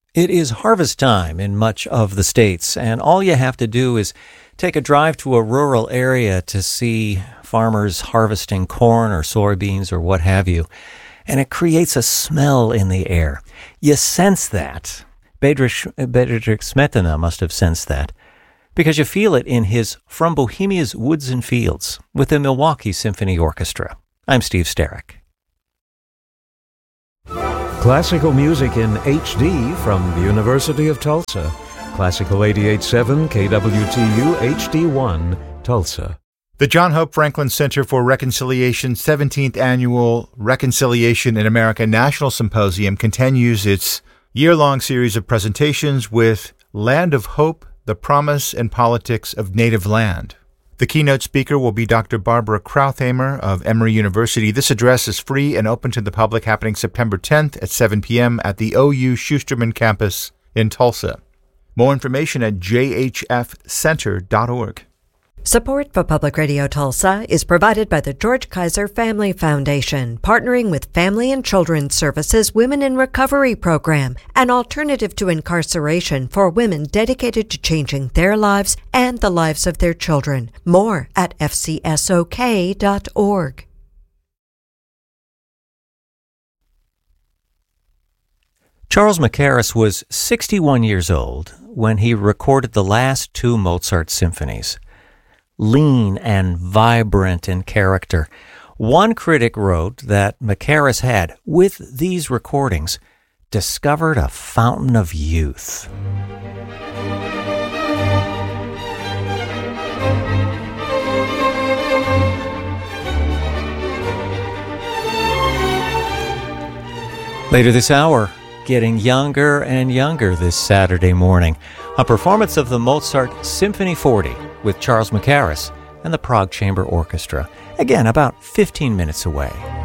It is harvest time in much of the States, and all you have to do is take a drive to a rural area to see farmers harvesting corn or soybeans or what have you, and it creates a smell in the air. You sense that. Bedřich Smetana must have sensed that, because you feel it in his From Bohemia's Woods and Fields with the Milwaukee Symphony Orchestra. I'm Steve Sterrick. Classical music in HD from the University of Tulsa. Classical 88.7 KWTU HD1, Tulsa. The John Hope Franklin Center for Reconciliation's 17th Annual Reconciliation in America National Symposium continues its year-long series of presentations with Land of Hope, the Promise and Politics of Native Land. The keynote speaker will be Dr. Barbara Krauthamer of Emory University. This address is free and open to the public, happening September 10th at 7 p.m. at the OU Schusterman campus in Tulsa. More information at jhfcenter.org. Support for Public Radio Tulsa is provided by the George Kaiser Family Foundation, partnering with Family and Children's Services Women in Recovery Program, an alternative to incarceration for women dedicated to changing their lives and the lives of their children. More at fcsok.org. Charles Mackerras was 61 years old when he recorded the last two Mozart symphonies. Lean and vibrant in character. One critic wrote that Mackerras had, with these recordings, discovered a fountain of youth. Later this hour, getting younger and younger this Saturday morning, a performance of the Mozart Symphony 40 with Charles Mackerras and the Prague Chamber Orchestra. Again, about 15 minutes away.